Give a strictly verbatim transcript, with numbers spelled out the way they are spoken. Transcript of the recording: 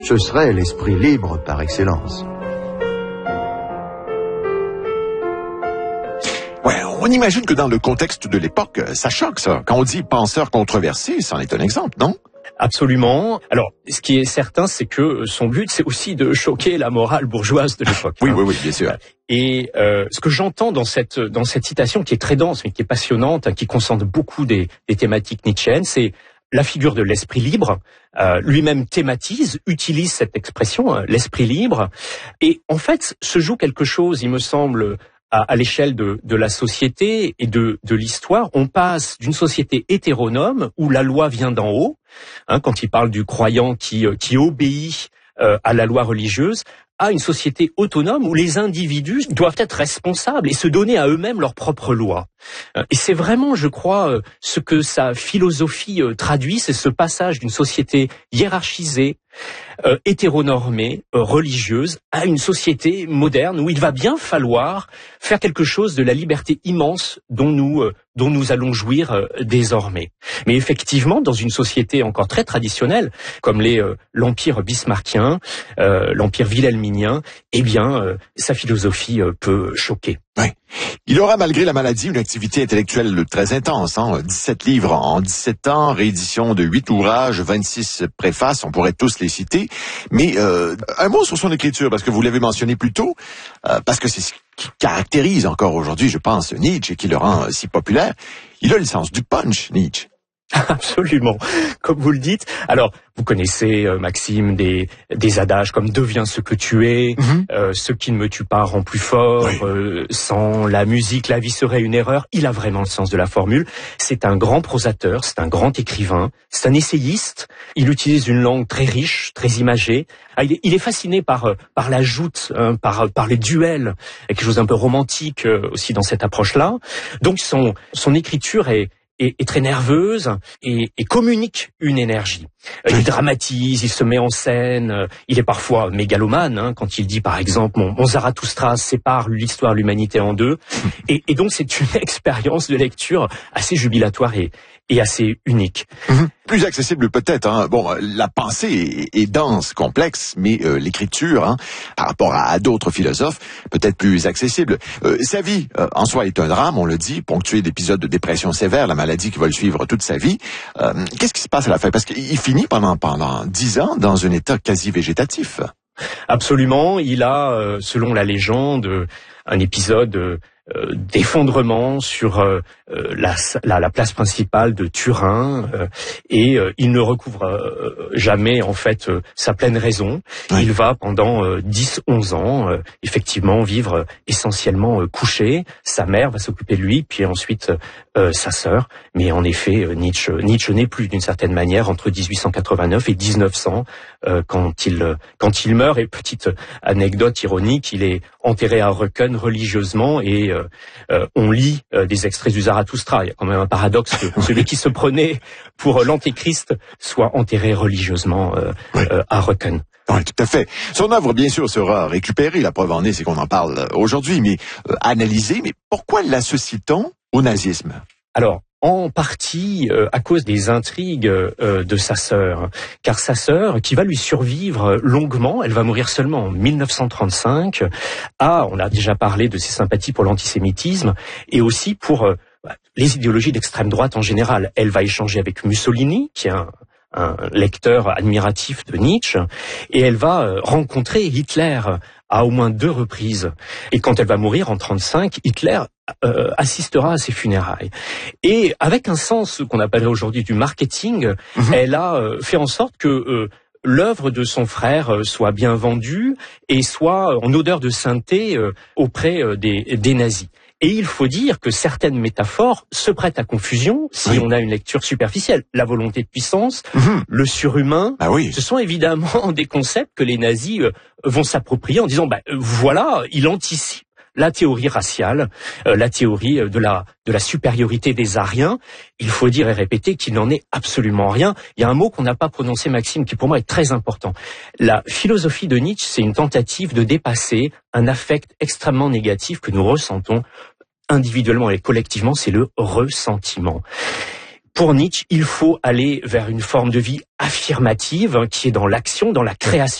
Ce serait l'esprit libre par excellence. Ouais, on imagine que dans le contexte de l'époque, ça choque ça. Quand on dit penseur controversé, c'en est un exemple, non? Absolument. Alors, ce qui est certain, c'est que son but, c'est aussi de choquer la morale bourgeoise de l'époque. Oui, hein. oui, oui, bien sûr. Et euh, ce que j'entends dans cette dans cette citation, qui est très dense, mais qui est passionnante, hein, qui concentre beaucoup des, des thématiques nietzschéennes, c'est la figure de l'esprit libre. Euh, lui-même thématise, utilise cette expression, euh, l'esprit libre. Et en fait, se joue quelque chose, il me semble, à, à l'échelle de, de la société et de, de l'histoire. On passe d'une société hétéronome où la loi vient d'en haut, hein, quand il parle du croyant qui, qui obéit euh, à la loi religieuse, à une société autonome où les individus doivent être responsables et se donner à eux-mêmes leurs propres lois. Et c'est vraiment, je crois, ce que sa philosophie traduit, c'est ce passage d'une société hiérarchisée, euh, hétéronormée, euh, religieuse, à une société moderne où il va bien falloir faire quelque chose de la liberté immense dont nous euh, dont nous allons jouir euh, désormais. Mais effectivement, dans une société encore très traditionnelle, comme les euh, l'empire bismarckien, euh, l'empire wilhelminien, eh bien, euh, sa philosophie euh, peut choquer. Oui. Il aura, malgré la maladie, une activité intellectuelle très intense. Hein? dix-sept livres en dix-sept ans, réédition de huit ouvrages, vingt-six préfaces, on pourrait tous les citer. Mais euh, un mot sur son écriture, parce que vous l'avez mentionné plus tôt, euh, parce que c'est ce qui caractérise encore aujourd'hui, je pense, Nietzsche, et qui le rend euh, si populaire. Il a le sens du punch, Nietzsche. Absolument, comme vous le dites. Alors, vous connaissez, euh, Maxime, des, des adages comme « deviens ce que tu es mm-hmm. »,« euh, ce qui ne me tue pas rend plus fort oui. »,« euh, sans la musique, la vie serait une erreur ». Il a vraiment le sens de la formule. C'est un grand prosateur, c'est un grand écrivain, c'est un essayiste. Il utilise une langue très riche, très imagée. Ah, il, est, il est fasciné par, par la joute, hein, par, par les duels, quelque chose d'un peu romantique euh, aussi dans cette approche-là. Donc, son, son écriture est Est, est très nerveuse et, et communique une énergie. Euh, il dramatise, il se met en scène, euh, il est parfois mégalomane, hein, quand il dit par exemple mon, mon Zarathustra sépare l'histoire de l'humanité en deux. Et, et donc c'est une expérience de lecture assez jubilatoire et, et assez unique. Mmh. Plus accessible peut-être. Hein. Bon, la pensée est, est dense, complexe, mais euh, l'écriture, hein, par rapport à, à d'autres philosophes, peut-être plus accessible. Euh, sa vie, euh, en soi, est un drame, on le dit, ponctué d'épisodes de dépression sévère, la maladie qui va le suivre toute sa vie. Euh, qu'est-ce qui se passe à la fin? Parce qu'il finit pendant pendant dix ans dans un état quasi végétatif. Absolument. Il a, euh, selon la légende, un épisode euh, d'effondrement sur euh, la, la, la place principale de Turin euh, et euh, il ne recouvre euh, jamais en fait euh, sa pleine raison. Oui. Il va pendant euh, dix onze ans euh, effectivement vivre euh, essentiellement euh, couché. Sa mère va s'occuper de lui, puis ensuite euh, sa sœur. Mais en effet, euh, Nietzsche, Nietzsche n'est plus d'une certaine manière entre dix-huit cent quatre-vingt-neuf et dix-neuf cents euh, quand il quand il meurt. Et petite anecdote ironique, il est enterré à Röcken religieusement et euh, euh, on lit euh, des extraits du Zarathustra. Il y a quand même un paradoxe que celui qui se prenait pour l'antéchrist soit enterré religieusement euh, oui. euh, à Röcken. Oui, tout à fait. Son œuvre, bien sûr, sera récupérée. La preuve en est, c'est qu'on en parle aujourd'hui, mais euh, analysée. Mais pourquoi l'associe-t-on au nazisme? Alors, en partie euh, à cause des intrigues euh, de sa sœur, car sa sœur, qui va lui survivre longuement, elle va mourir seulement en mille neuf cent trente-cinq, a, on a déjà parlé de ses sympathies pour l'antisémitisme, et aussi pour euh, les idéologies d'extrême droite en général. Elle va échanger avec Mussolini, qui est un un lecteur admiratif de Nietzsche, et elle va euh, rencontrer Hitler à au moins deux reprises. Et quand elle va mourir en trente-cinq, Hitler euh, assistera à ses funérailles. Et avec un sens qu'on appellerait aujourd'hui du marketing, mmh. elle a euh, fait en sorte que euh, l'œuvre de son frère soit bien vendue et soit en odeur de sainteté euh, auprès euh, des, des nazis. Et il faut dire que certaines métaphores se prêtent à confusion si oui. on a une lecture superficielle. La volonté de puissance, mmh. le surhumain, ah oui. ce sont évidemment des concepts que les nazis euh, vont s'approprier en disant bah, « voilà, il anticipe la théorie raciale, euh, la théorie de la, de la supériorité des Aryens ». Il faut dire et répéter qu'il n'en est absolument rien. Il y a un mot qu'on n'a pas prononcé, Maxime, qui pour moi est très important. La philosophie de Nietzsche, c'est une tentative de dépasser un affect extrêmement négatif que nous ressentons individuellement et collectivement, c'est le ressentiment. pour Nietzsche, il faut aller vers une forme de vie affirmative, hein, qui est dans l'action, dans la création.